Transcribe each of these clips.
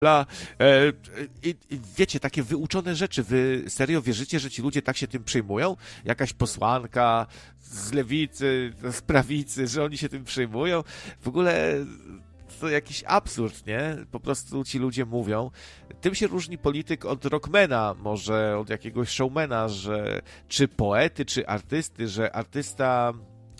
Bla. I wiecie, takie wyuczone rzeczy. Wy serio wierzycie, że ci ludzie tak się tym przejmują? Jakaś posłanka z lewicy, z prawicy, że oni się tym przejmują? W ogóle to jakiś absurd, nie? Po prostu ci ludzie mówią. Tym się różni polityk od rockmana, może od jakiegoś showmana, że czy poety, czy artysty, że artysta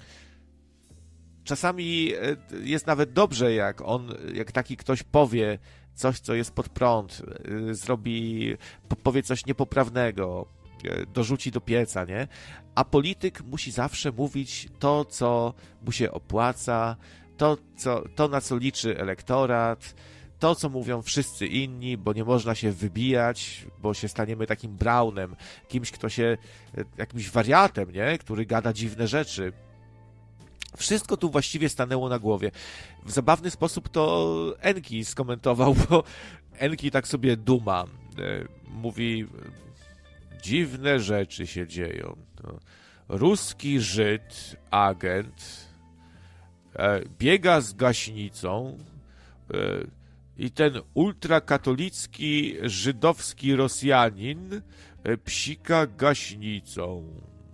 czasami jest nawet dobrze, jak taki ktoś powie coś, co jest pod prąd, powie coś niepoprawnego, dorzuci do pieca, nie? A polityk musi zawsze mówić to, co mu się opłaca, to na co liczy elektorat, to, co mówią wszyscy inni, bo nie można się wybijać, bo się staniemy takim Brownem, jakimś wariatem, nie? Który gada dziwne rzeczy. Wszystko tu właściwie stanęło na głowie. W zabawny sposób to Enki skomentował, bo Enki tak sobie duma. Mówi, dziwne rzeczy się dzieją. Ruski Żyd, agent, biega z gaśnicą i ten ultrakatolicki, żydowski Rosjanin psika gaśnicą.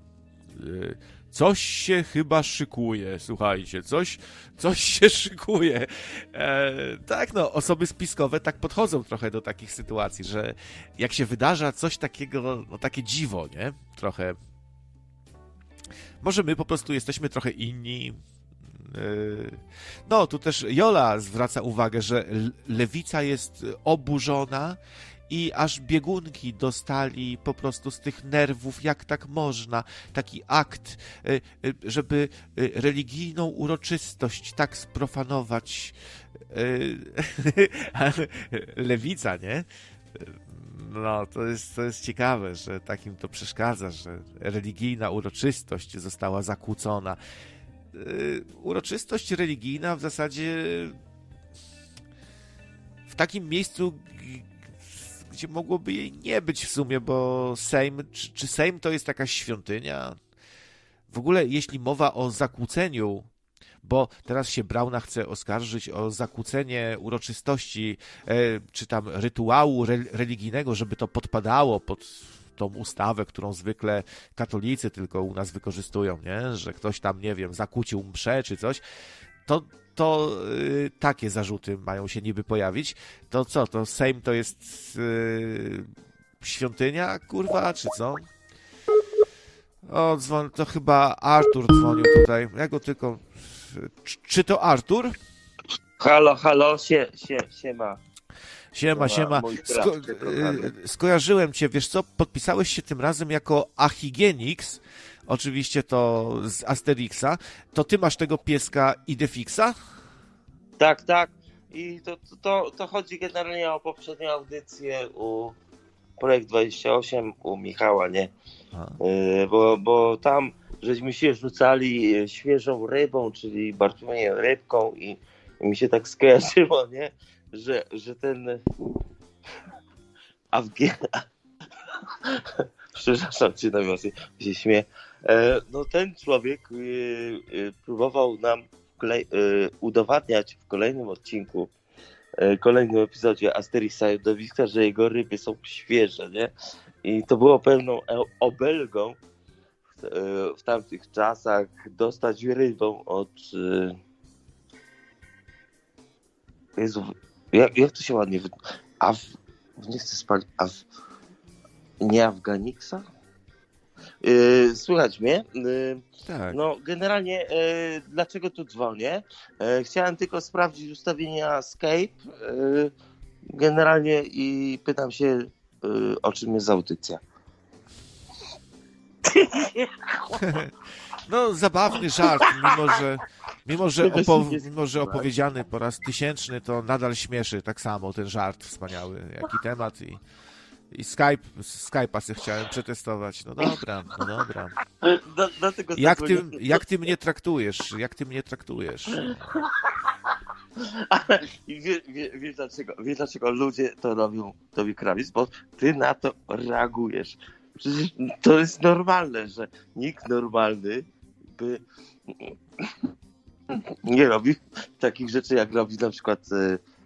Coś się chyba szykuje, słuchajcie, coś się szykuje. Tak, no, osoby spiskowe tak podchodzą trochę do takich sytuacji, że jak się wydarza coś takiego, no takie dziwo, nie? Trochę. Może my po prostu jesteśmy trochę inni. No, tu też Jola zwraca uwagę, że lewica jest oburzona i aż biegunki dostali po prostu z tych nerwów, jak tak można, taki akt, żeby religijną uroczystość tak sprofanować. Lewica, nie? No, to jest ciekawe, że takim to przeszkadza, że religijna uroczystość została zakłócona. Uroczystość religijna w zasadzie w takim miejscu, gdzie mogłoby jej nie być w sumie, bo Sejm, czy Sejm to jest jakaś świątynia? W ogóle jeśli mowa o zakłóceniu, bo teraz się Brauna chce oskarżyć o zakłócenie uroczystości, czy tam rytuału religijnego, żeby to podpadało pod tą ustawę, którą zwykle katolicy tylko u nas wykorzystują, nie? Że ktoś tam, nie wiem, zakłócił mszę czy coś, to takie zarzuty mają się niby pojawić. To co, to Sejm to jest świątynia, kurwa, czy co? O, to chyba Artur dzwonił tutaj. Ja go tylko... Czy to Artur? Halo, siema. Siema. Skojarzyłem cię, wiesz co, podpisałeś się tym razem jako Achigenix, oczywiście to z Asterixa. To ty masz tego pieska Idefixa? Tak. I to chodzi generalnie o poprzednią audycję u Projekt 28 u Michała, nie? Bo tam żeśmy się rzucali świeżą rybą, czyli Bartłomiejem Rybką i mi się tak skojarzyło, nie? Że ten przepraszam cię na miłosy, się śmieję. No ten człowiek próbował nam udowadniać w kolejnym odcinku, kolejnym epizodzie Asterixa i Obelix, że jego ryby są świeże, nie? I to było pewną obelgą w tamtych czasach dostać rybą od... Jezu, jak to się ładnie... Nie chcę spalić... Nie Afganixa? Słychać mnie? Tak. No generalnie dlaczego tu dzwonię? Chciałem tylko sprawdzić ustawienia Skype generalnie i pytam się o czym jest audycja. No zabawny żart, mimo że opowiedziany po raz tysięczny, to nadal śmieszy tak samo ten żart wspaniały, jaki temat i Skype'a sobie chciałem przetestować. No dobra. Jak ty mnie traktujesz? Wiesz dlaczego ludzie to robią tobie krawiec? Bo ty na to reagujesz. Przecież to jest normalne, że nikt normalny nie robi takich rzeczy, jak robi na przykład